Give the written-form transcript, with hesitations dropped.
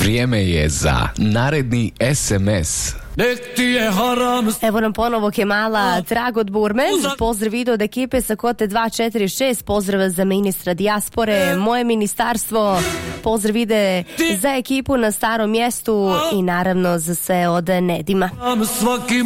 vrijeme je za naredni SMS. Evo nam ponovo Kemala Trag od Burme. Pozdrav ide od ekipe sa Kote 246. Pozdrav za ministra dijaspore, moje ministarstvo. Pozdrav ide za ekipu na Starom mjestu i naravno za sve od Nedima.